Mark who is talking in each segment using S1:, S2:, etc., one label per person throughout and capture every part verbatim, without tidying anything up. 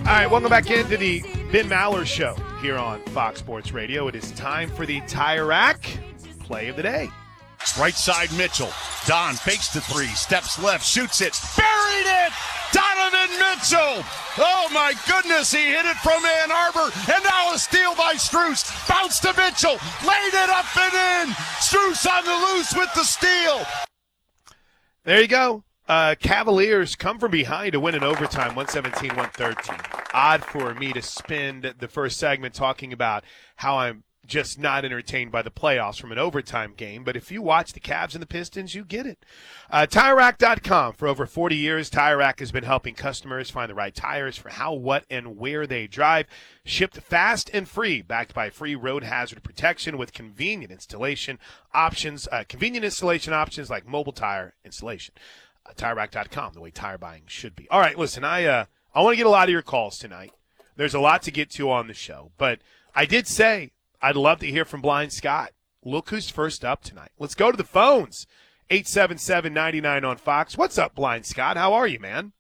S1: All right, welcome back into the Ben Maller Show here on Fox Sports Radio. It is time for the Tire Rack Play of the Day.
S2: Right side Mitchell. Don fakes the three, steps left, shoots it, buried it! Donovan Mitchell! Oh my goodness, he hit it from Ann Arbor, and now a steal by Strus. Bounce to Mitchell, laid it up and in! Strus on the loose with the steal.
S1: There you go. Uh, Cavaliers come from behind to win in overtime, one seventeen one thirteen. Odd for me to spend the first segment talking about how I'm just not entertained by the playoffs from an overtime game, but if you watch the Cavs and the Pistons, you get it. Uh, Tire Rack dot com. For over forty years, Tire Rack has been helping customers find the right tires for how, what, and where they drive. Shipped fast and free, backed by free road hazard protection with convenient installation options, uh, convenient installation options like mobile tire installation. Uh, Tire Rack dot com, the way tire buying should be. All right, listen, I uh, I want to get a lot of your calls tonight. There's a lot to get to on the show, but I did say I'd love to hear from Blind Scott. Look who's first up tonight. Let's go to the phones. eight seven seven, nine nine on Fox. What's up, Blind Scott? How are you, man?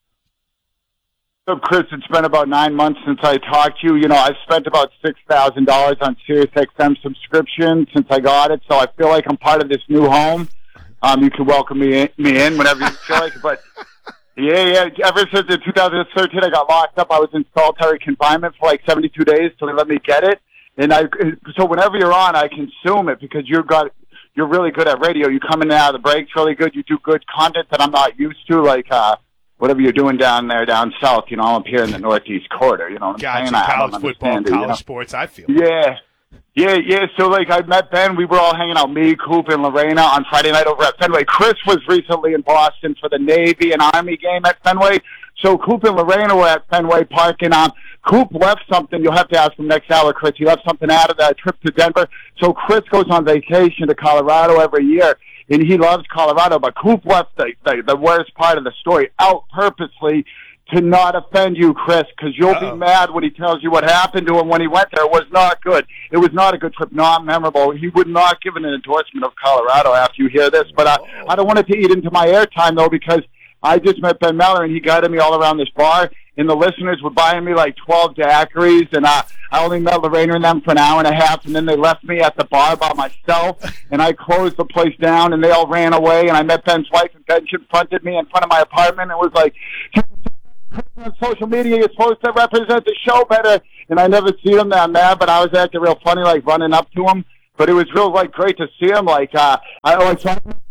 S3: So, Chris, it's been about nine months since I talked to you. You know, I've spent about six thousand dollars on SiriusXM subscription since I got it, so I feel like I'm part of this new home. Um, you can welcome me in, me in whenever you feel like it. But, yeah, yeah, ever since in two thousand thirteen I got locked up, I was in solitary confinement for like seventy-two days till they let me get it. And I, so whenever you're on, I consume it because you've got, you're really good at radio. You come in and out of the breaks really good. You do good content that I'm not used to, like uh, whatever you're doing down there, down south. You know, I'm up here in the northeast quarter. You know what I'm
S1: gotcha.
S3: saying? I
S1: College football,
S3: it,
S1: college
S3: you know?
S1: sports, I feel.
S3: Yeah. Yeah, yeah. So, like, I met Ben. We were all hanging out, me, Coop, and Lorena on Friday night over at Fenway. Chris was recently in Boston for the Navy and Army game at Fenway. So Coop and Lorena were at Fenway Park, and um, Coop left something. You'll have to ask him next hour, Chris. He left something out of that trip to Denver. So Chris goes on vacation to Colorado every year, and he loves Colorado. But Coop left the, the, the worst part of the story out purposely to not offend you, Chris, because you'll Uh-oh. be mad when he tells you what happened to him when he went there. It was not good. It was not a good trip, not memorable. He would not give an endorsement of Colorado after you hear this. But I, I don't want it to eat into my airtime, though, because I just met Ben Maller, and he guided me all around this bar, and the listeners were buying me like twelve daiquiris, and uh, I only met Lorena and them for an hour and a half, and then they left me at the bar by myself, and I closed the place down, and they all ran away, and I met Ben's wife, and Ben confronted me in front of my apartment and was like, on social media, you're supposed to represent the show better, and I never see him that mad, but I was acting real funny, like running up to him, but it was real, like, great to see him, like, uh, I like,